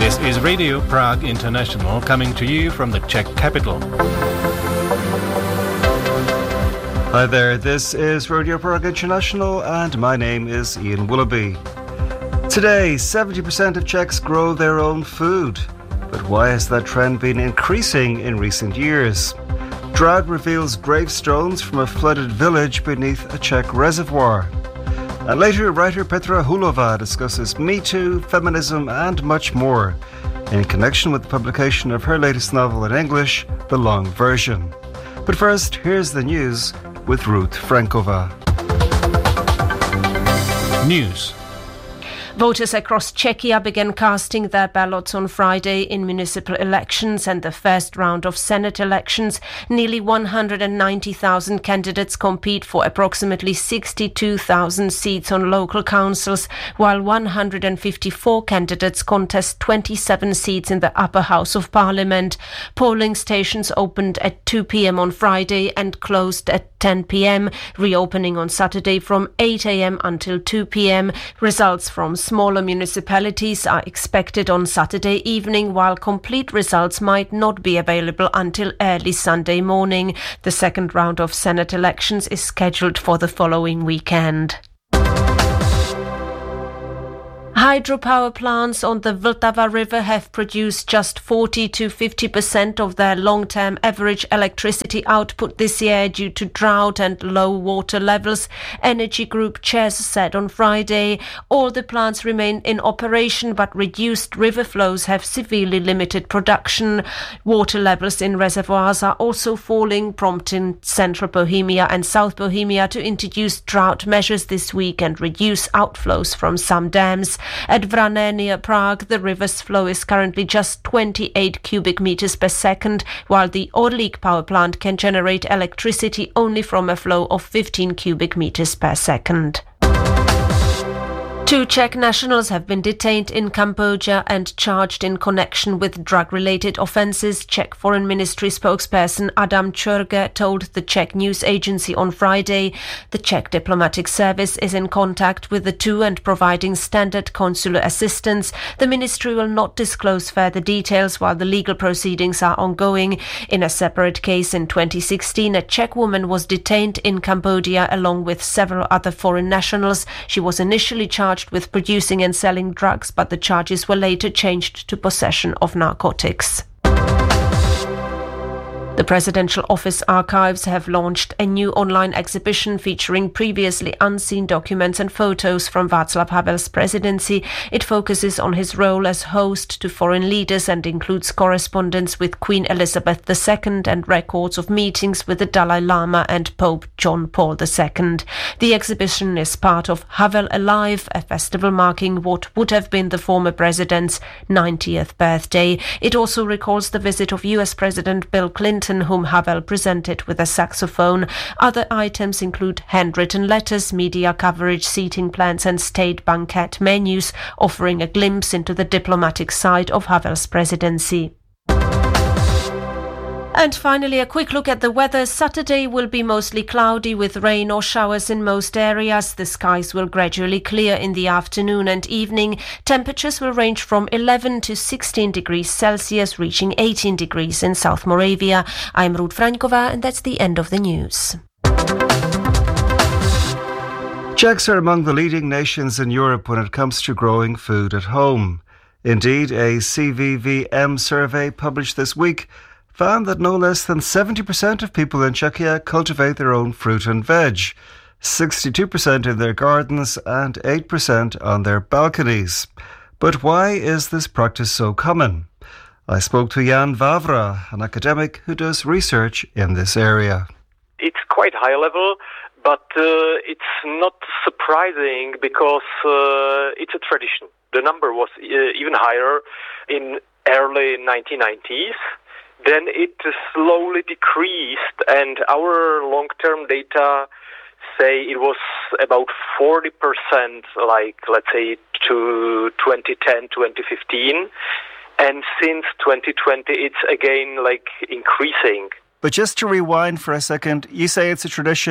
This is Radio Prague International coming to you from the Czech capital. Hi there, this is Radio Prague International and my name is Ian Willoughby. Today, 70% of Czechs grow their own food. But why has that trend been increasing in recent years? Drought reveals gravestones from a flooded village beneath a Czech reservoir. And later, writer Petra Hulova discusses Me Too, feminism and much more in connection with the publication of her latest novel in English, The Long Version. But first, here's the news with Ruth Frankova. News. Voters across Czechia began casting their ballots on Friday in municipal elections and the first round of Senate elections. Nearly 190,000 candidates compete for approximately 62,000 seats on local councils, while 154 candidates contest 27 seats in the upper house of parliament. Polling stations opened at 2 p.m. on Friday and closed at 10 p.m., reopening on Saturday from 8 a.m. until 2 p.m. Results from smaller municipalities are expected on Saturday evening, while complete results might not be available until early Sunday morning. The second round of Senate elections is scheduled for the following weekend. Hydropower plants on the Vltava River have produced just 40 to 50% of their long-term average electricity output this year due to drought and low water levels, Energy Group Ches said on Friday. All the plants remain in operation, but reduced river flows have severely limited production. Water levels in reservoirs are also falling, prompting Central Bohemia and South Bohemia to introduce drought measures this week and reduce outflows from some dams. At Vrané near Prague, the river's flow is currently just 28 cubic meters per second, while the Orlík power plant can generate electricity only from a flow of 15 cubic meters per second. Two Czech nationals have been detained in Cambodia and charged in connection with drug-related offences, Czech Foreign Ministry spokesperson Adam Čurga told the Czech news agency on Friday. The Czech diplomatic service is in contact with the two and providing standard consular assistance. The ministry will not disclose further details while the legal proceedings are ongoing. In a separate case in 2016, a Czech woman was detained in Cambodia along with several other foreign nationals. She was initially charged with producing and selling drugs, but the charges were later changed to possession of narcotics. The Presidential Office Archives have launched a new online exhibition featuring previously unseen documents and photos from Václav Havel's presidency. It focuses on his role as host to foreign leaders and includes correspondence with Queen Elizabeth II and records of meetings with the Dalai Lama and Pope John Paul II. The exhibition is part of Havel Alive, a festival marking what would have been the former president's 90th birthday. It also recalls the visit of US President Bill Clinton, whom Havel presented with a saxophone. Other items include handwritten letters, media coverage, seating plans and state banquet menus, offering a glimpse into the diplomatic side of Havel's presidency. And finally, a quick look at the weather. Saturday will be mostly cloudy with rain or showers in most areas. The skies will gradually clear in the afternoon and evening. Temperatures will range from 11 to 16 degrees Celsius, reaching 18 degrees in South Moravia. I'm Ruth Frankova, and that's the end of the news. Czechs are among the leading nations in Europe when it comes to growing food at home. Indeed, a CVVM survey published this week found that no less than 70% of people in Czechia cultivate their own fruit and veg, 62% in their gardens and 8% on their balconies. But why is this practice so common? I spoke to Jan Vavra, an academic who does research in this area. It's quite high level, but it's not surprising because it's a tradition. The number was even higher in early 1990s. Then it slowly decreased, and our long-term data say it was about 40%, like, let's say, to 2010, 2015. And since 2020, it's again, like, increasing. But just to rewind for a second, you say it's a tradition.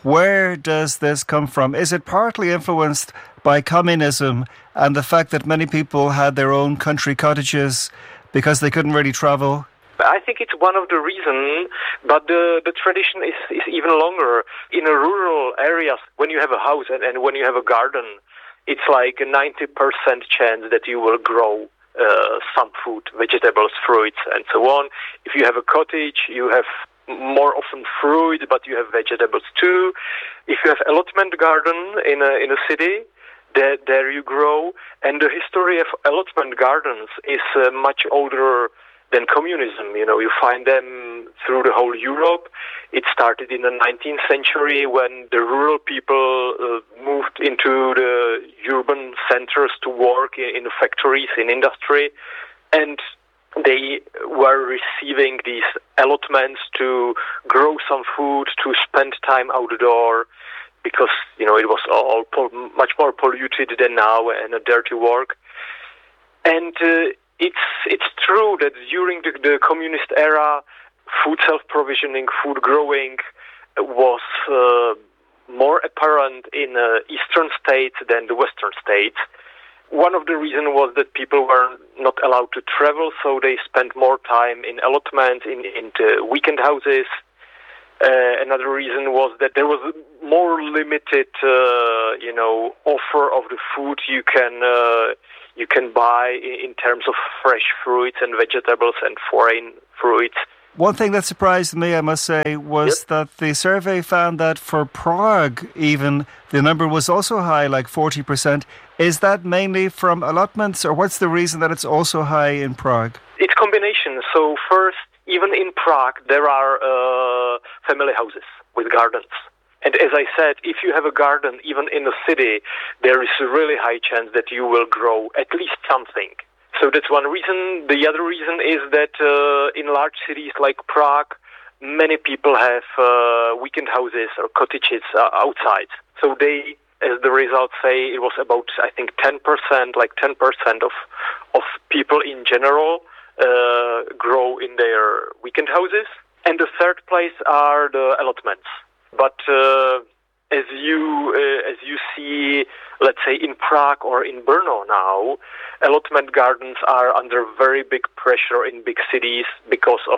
Where does this come from? Is it partly influenced by communism and the fact that many people had their own country cottages because they couldn't really travel? I think it's one of the reasons, but the tradition is even longer. In rural areas, when you have a house and when you have a garden, it's like a 90% chance that you will grow some food, vegetables, fruits, and so on. If you have a cottage, you have more often fruit, but you have vegetables too. If you have allotment garden in a city, there you grow. And the history of allotment gardens is much older than communism. You find them through the whole Europe. It started in the 19th century when the rural people moved into the urban centers to work in factories, in industry, and they were receiving these allotments to grow some food, to spend time outdoor, because it was all much more polluted than now and a dirty work. And it's true that during the communist era, food self-provisioning, food growing was more apparent in eastern states than the western states. One of the reasons was that people were not allowed to travel, so they spent more time in allotments, in the weekend houses. Another reason was that there was a more limited, offer of the food you can buy in terms of fresh fruits and vegetables and foreign fruits. One thing that surprised me, I must say, was that the survey found that for Prague, even, the number was also high, like 40%. Is that mainly from allotments, or what's the reason that it's also high in Prague? It's combination. So first, even in Prague, there are family houses with gardens. And as I said, if you have a garden, even in a city, there is a really high chance that you will grow at least something. So that's one reason. The other reason is that in large cities like Prague, many people have weekend houses or cottages outside. So they, as the results say, it was about, I think, 10%, like 10% of people in general grow in their weekend houses. And the third place are the allotments. But as you see, let's say in Prague or in Brno now, allotment gardens are under very big pressure in big cities because of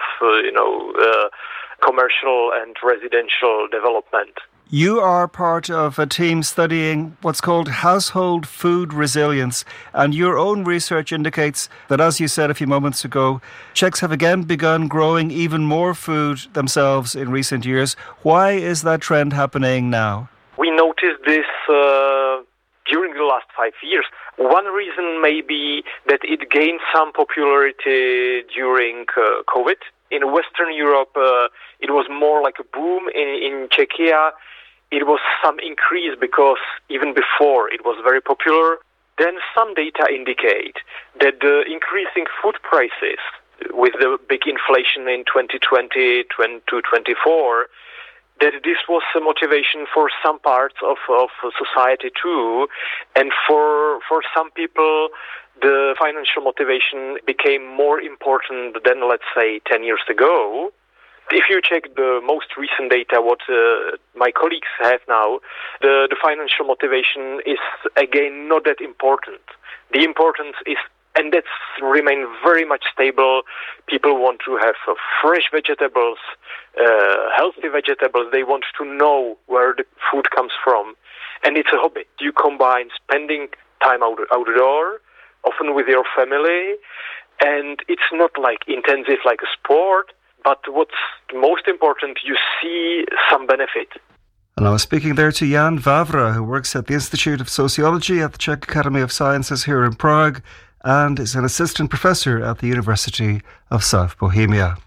commercial and residential development. You are part of a team studying what's called household food resilience, and your own research indicates that, as you said a few moments ago, Czechs have again begun growing even more food themselves in recent years. Why is that trend happening now? We noticed this during the last 5 years. One reason may be that it gained some popularity during COVID. In Western Europe, it was more like a boom. In Czechia, it was some increase because even before it was very popular. Then some data indicate that the increasing food prices with the big inflation in 2020 to 24, that this was a motivation for some parts of society too. And for some people, the financial motivation became more important than, let's say, 10 years ago. If you check the most recent data, what my colleagues have now, the financial motivation is, again, not that important. The importance is, and that's remained very much stable. People want to have fresh vegetables, healthy vegetables. They want to know where the food comes from. And it's a hobby. You combine spending time outdoor, often with your family, and it's not like intensive like a sport, but what's most important, you see some benefit. And I was speaking there to Jan Vavra, who works at the Institute of Sociology at the Czech Academy of Sciences here in Prague and is an assistant professor at the University of South Bohemia.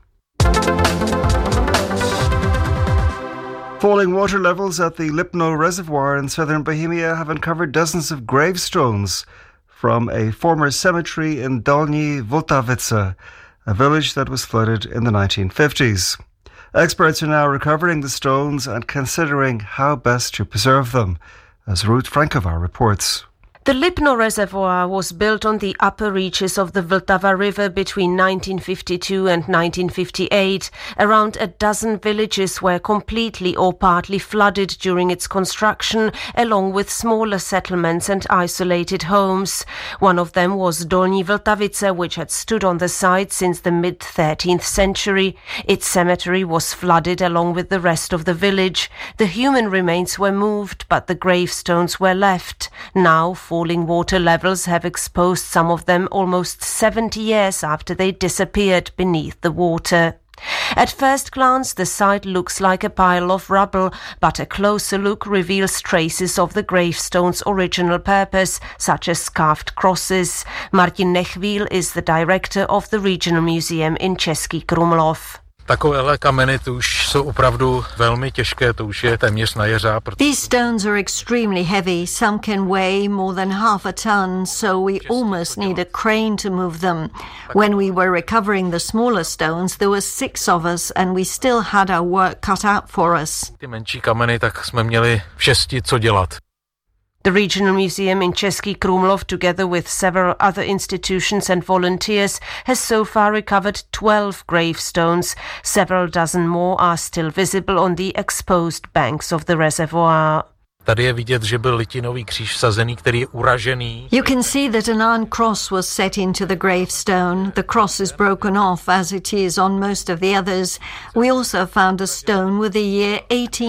Falling water levels at the Lipno Reservoir in southern Bohemia have uncovered dozens of gravestones from a former cemetery in Dolní Vltavice, a village that was flooded in the 1950s. Experts are now recovering the stones and considering how best to preserve them, as Ruth Frankova reports. The Lipno Reservoir was built on the upper reaches of the Vltava River between 1952 and 1958. Around a dozen villages were completely or partly flooded during its construction, along with smaller settlements and isolated homes. One of them was Dolní Vltavice, which had stood on the site since the mid-13th century. Its cemetery was flooded along with the rest of the village. The human remains were moved, but the gravestones were left. Now, falling water levels have exposed some of them almost 70 years after they disappeared beneath the water. At first glance, the site looks like a pile of rubble, but a closer look reveals traces of the gravestone's original purpose, such as carved crosses. Martin Nechvíl is the director of the Regional Museum in Český Krumlov. Takovéhle kameny to už jsou opravdu velmi těžké, to už je téměř na jeřáb. These stones are extremely heavy. Some can weigh more than half a ton, so we almost need a crane to move them. When we were recovering the smaller stones, there were 6 of us and we still had our work cut out for us. Ty menší kameny, tak jsme měli 6 co dělat. The Regional Museum in Český Krumlov, together with several other institutions and volunteers, has so far recovered 12 gravestones. Several dozen more are still visible on the exposed banks of the reservoir. Tady je vidět, že byl litinový kříž vsazený, který je uražený. You can see that an iron cross was set into the gravestone. The cross is broken off, as it is on most of the others. We also found a stone with the year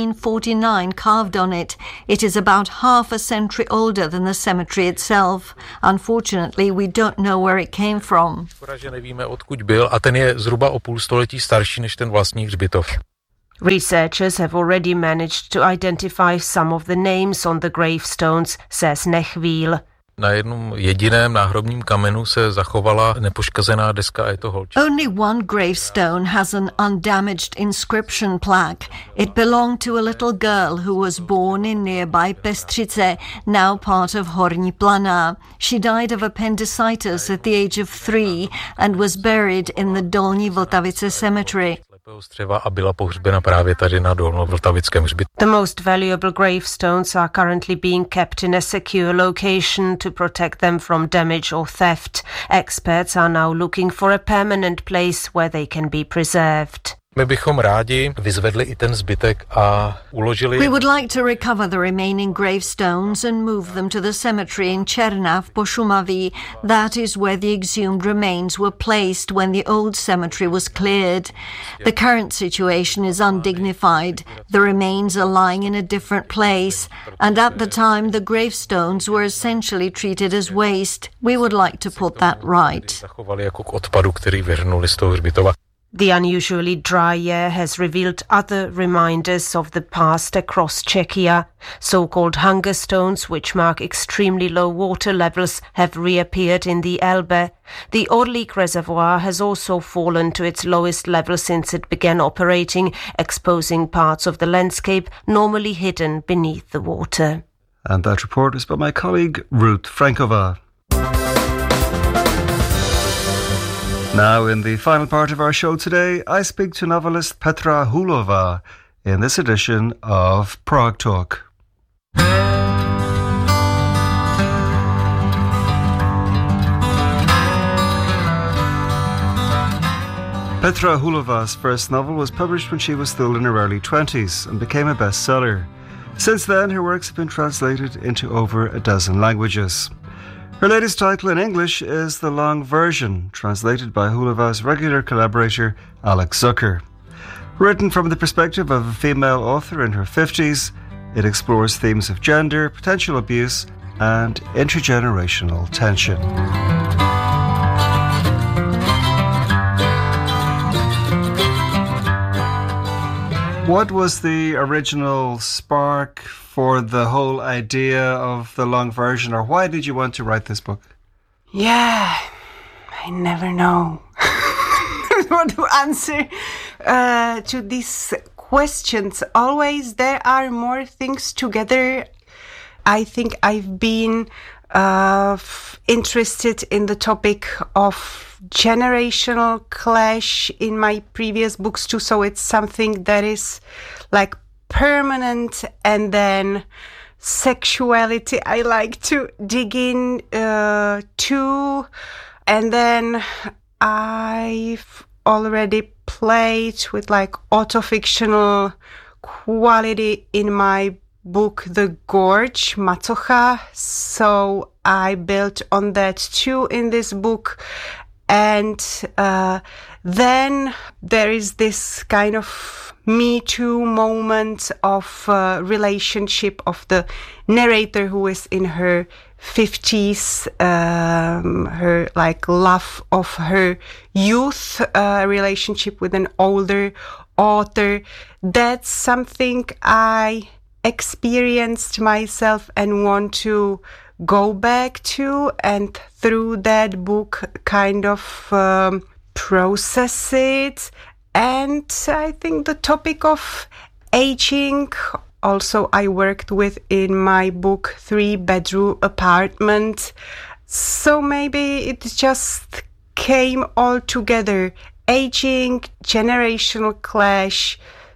1849 carved on it. It is about half a century older than the cemetery itself. Unfortunately, we don't know where it came from. Škoda, že nevíme, odkud byl, a ten je zhruba o půl století starší než ten vlastní hřbitov. Researchers have already managed to identify some of the names on the gravestones, says Nechvíl. Na jednom jediném náhrobním kamenu se zachovala nepoškazená deska a je to holčice. Only one gravestone has an undamaged inscription plaque. It belonged to a little girl who was born in nearby Pestřice, now part of Horní Planá. She died of appendicitis at the age of 3 and was buried in the Dolní Vltavice cemetery. A byla pohřbena právě tady na Dolnovltavickém hřbitově. The most valuable gravestones are currently being kept in a secure location to protect them from damage or theft. Experts are now looking for a permanent place where they can be preserved. My bychom rádi vyzvedli i ten zbytek a uložili. We would like to recover the remaining gravestones and move them to the cemetery in Černá v Pošumaví. That is where the exhumed remains were placed when the old cemetery was cleared. The current situation is undignified. The remains are lying in a different place, and at the time the gravestones were essentially treated as waste. We would like to put that right. Zachovali jako k odpadu, který vyhrnuli z toho hřbitova. The unusually dry year has revealed other reminders of the past across Czechia. So-called hunger stones, which mark extremely low water levels, have reappeared in the Elbe. The Orlík Reservoir has also fallen to its lowest level since it began operating, exposing parts of the landscape normally hidden beneath the water. And that report was by my colleague Ruth Frankova. Now, in the final part of our show today, I speak to novelist Petra Hulova in this edition of Prague Talk. Petra Hulova's first novel was published when she was still in her early 20s and became a bestseller. Since then, her works have been translated into over a dozen languages. Her latest title in English is The Long Version, translated by Hulova's regular collaborator Alex Zucker. Written from the perspective of a female author in her 50s, it explores themes of gender, potential abuse, and intergenerational tension. What was the original spark for the whole idea of The Long Version, or why did you want to write this book? Yeah, I never know what to answer to these questions. Always there are more things together. I think I've been interested in the topic of generational clash in my previous books too, so it's something that is like permanent, and then sexuality I like to dig in to. And then I've already played with like autofictional quality in my book The Gorge, Macocha. So I built on that too in this book. And then there is this kind of Me Too moment of relationship of the narrator who is in her 50s, her like love of her youth, relationship with an older author. That's something I experienced myself and want to go back to, and through that book kind of process it. And I think the topic of aging also I worked with in my book 3-Bedroom Apartment. So maybe it just came all together. Aging, generational clash,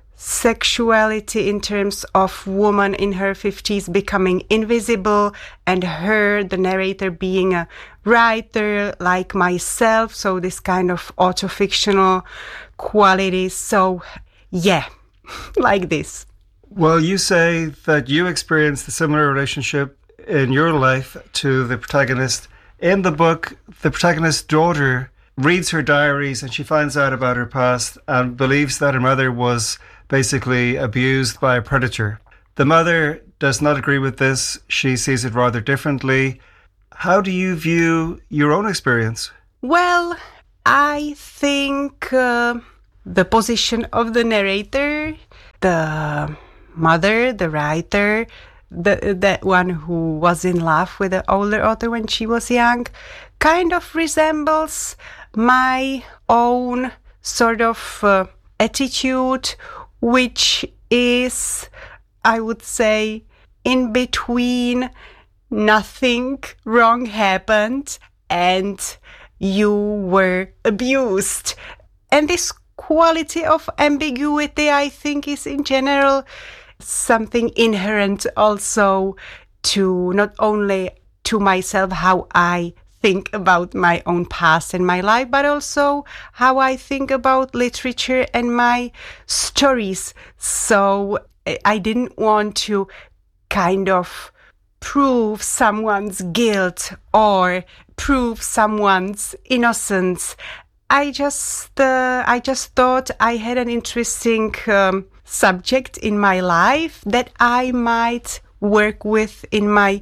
sexuality in terms of woman in her 50s becoming invisible, and her, the narrator, being a writer like myself. So this kind of autofictional quality. So yeah, like this. Well, you say that you experienced a similar relationship in your life to the protagonist. In the book, the protagonist's daughter reads her diaries and she finds out about her past and believes that her mother was basically abused by a predator. The mother does not agree with this. She sees it rather differently. How do you view your own experience? Well, I think the position of the narrator, the mother, the writer, that one who was in love with the older author when she was young, kind of resembles my own sort of attitude, which is, I would say, in between nothing wrong happened and you were abused. And this quality of ambiguity, I think, is in general something inherent also to not only to myself, how I think about my own past and my life, but also how I think about literature and my stories. So I didn't want to kind of prove someone's guilt or prove someone's innocence. I just thought I had an interesting subject in my life that I might work with in my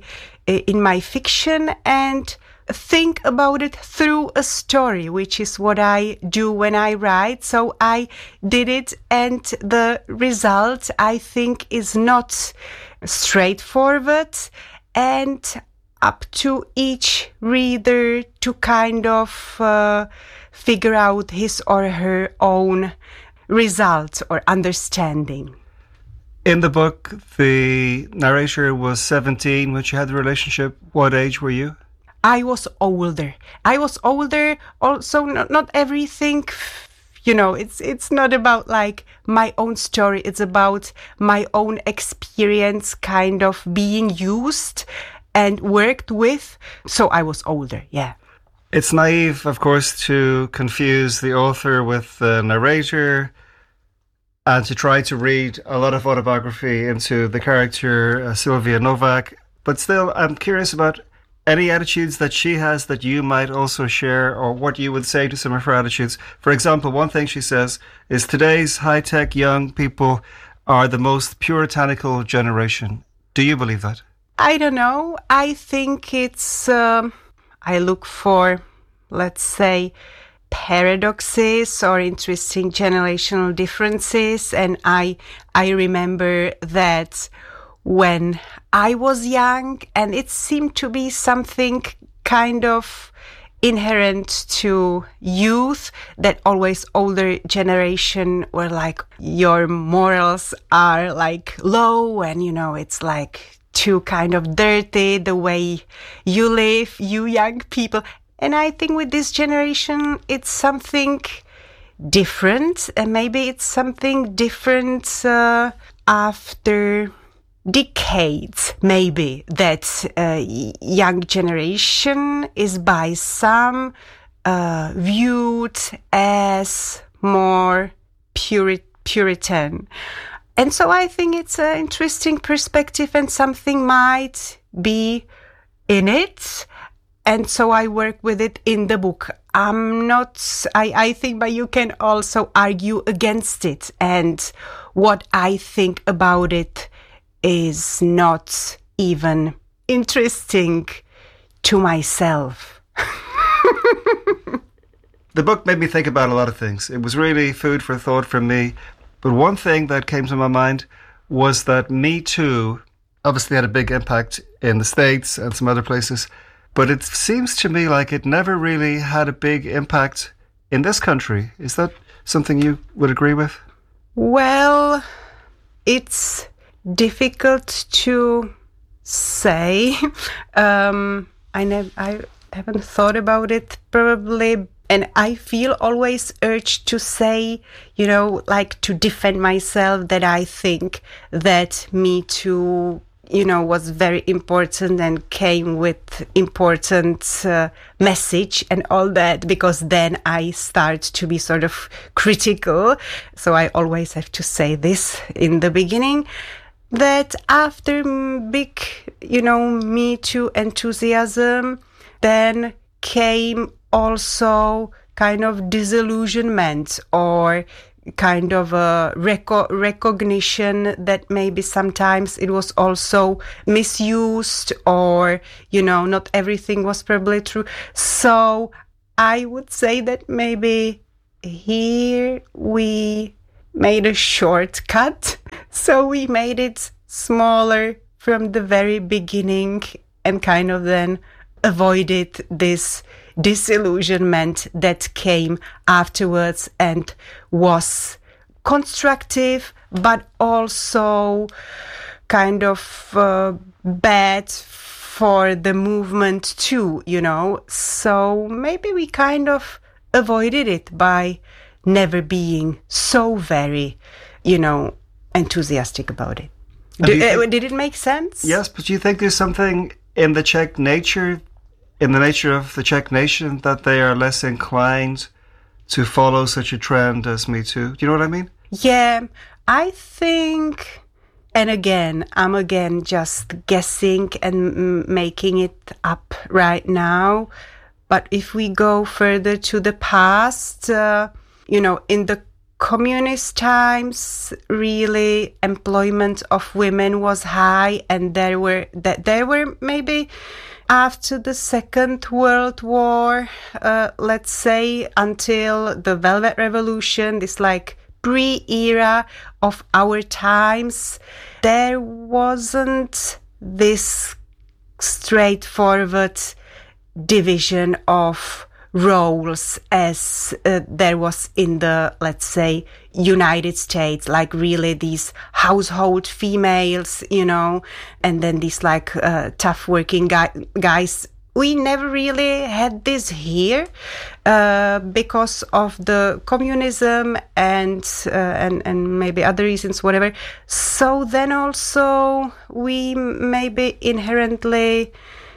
fiction and think about it through a story, which is what I do when I write. So I did it, and the result, I think, is not straightforward, and up to each reader to kind of figure out his or her own result or understanding. In the book, the narrator was 17 when she had the relationship. What age were you? I was older. Also, not everything, it's not about like my own story. It's about my own experience kind of being used and worked with. So I was older, yeah. It's naive, of course, to confuse the author with the narrator and to try to read a lot of autobiography into the character Sylvia Novak. But still, I'm curious about any attitudes that she has that you might also share, or what you would say to some of her attitudes. For example, one thing she says is today's high-tech young people are the most puritanical generation. Do you believe that? I don't know. I think it's... I look for, let's say, paradoxes or interesting generational differences. And I remember that when I was young, and it seemed to be something kind of inherent to youth, that always older generation were like, your morals are like low, and it's like too kind of dirty the way you live, you young people. And I think with this generation, it's something different, and maybe it's something different after decades, maybe, that young generation is by some viewed as more Puritan. And so I think it's an interesting perspective and something might be in it. And so I work with it in the book. I think, but you can also argue against it. And what I think about it is not even interesting to myself. The book made me think about a lot of things. It was really food for thought for me. But one thing that came to my mind was that Me Too obviously had a big impact in the States and some other places. But it seems to me like it never really had a big impact in this country. Is that something you would agree with? Well, it's difficult to say. I haven't thought about it probably. And I feel always urged to say, like to defend myself, that I think that Me Too was very important and came with important message and all that, because then I start to be sort of critical. So I always have to say this in the beginning, that after big, Me Too enthusiasm, then came also kind of disillusionment or kind of a recognition that maybe sometimes it was also misused, or not everything was probably true. So I would say that maybe here we made a shortcut, so we made it smaller from the very beginning and kind of then avoided this disillusionment that came afterwards and was constructive, but also kind of bad for the movement too, So maybe we kind of avoided it by never being so very, enthusiastic about it. Did it make sense? Yes, but do you think there's something in the Czech nature, in the nature of the Czech nation, that they are less inclined to follow such a trend as Me Too? Do you know what I mean? Yeah, I think, and again, I'm just guessing and making it up right now. But if we go further to the past, in the communist times, really employment of women was high, and there were maybe after the Second World War, let's say until the Velvet Revolution, this like pre-era of our times, there wasn't this straightforward division of roles as there was in the, let's say, United States, like really these household females, and then these like tough working guys. We never really had this here because of the communism and maybe other reasons, whatever. So then also we maybe inherently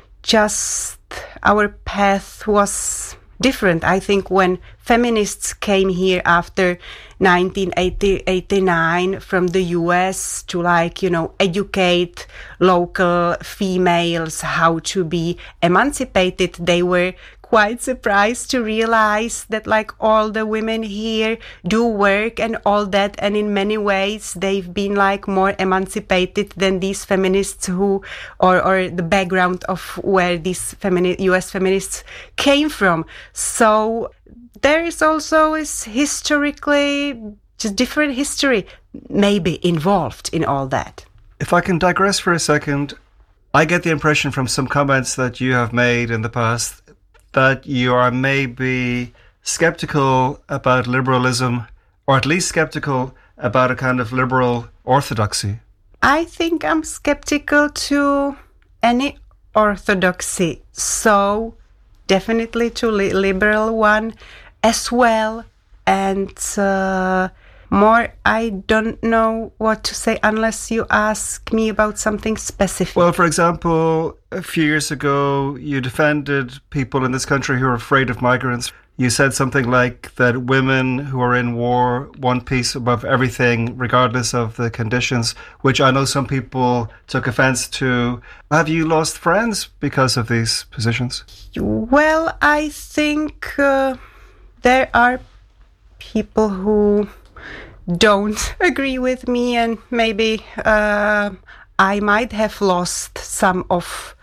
just, our path was different. I think when feminists came here after 1989 from the US to educate local females how to be emancipated, they were quite surprised to realize that all the women here do work and all that, and in many ways they've been more emancipated than these feminists who, or the background of where these US feminists came from. So there is also historically just different history maybe involved in all that. If I can digress for a second, I get the impression from some comments that you have made in the past that you are maybe skeptical about liberalism, or at least skeptical about a kind of liberal orthodoxy. I think I'm skeptical to any orthodoxy, so definitely to liberal one as well. And more, I don't know what to say unless you ask me about something specific. Well, for example, a few years ago, you defended people in this country who are afraid of migrants. You said something like that women who are in war want peace above everything, regardless of the conditions, which I know some people took offense to. Have you lost friends because of these positions? Well, I think there are people who don't agree with me, and maybe I might have lost some of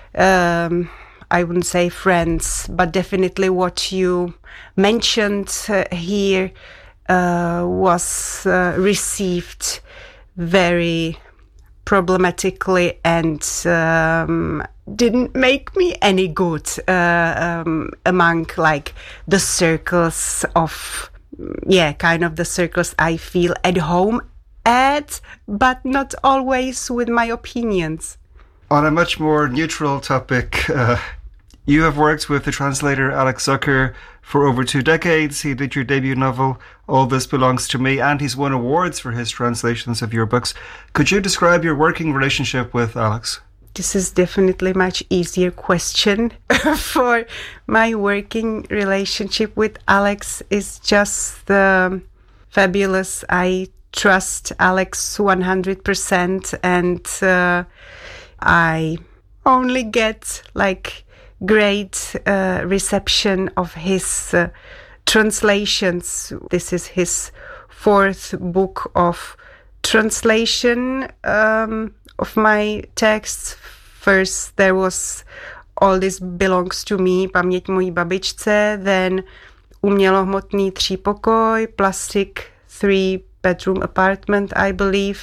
I wouldn't say friends, but definitely what you mentioned here was received very problematically and didn't make me any good among like the circles of, kind of the circles I feel at home at, but not always with my opinions. On a much more neutral topic, you have worked with the translator Alex Zucker for over 2 decades. He did your debut novel, All This Belongs to Me, and he's won awards for his translations of your books. Could you describe your working relationship with Alex? This is definitely a much easier question. For my working relationship with Alex is just fabulous. I trust Alex 100%, and I only get like great reception of his translations. This is his 4th book of translation of my texts. First there was All This Belongs to Me, Paměť mojí babičce, then Umělohmotný 3pokoj, Plastic 3-bedroom apartment, I believe,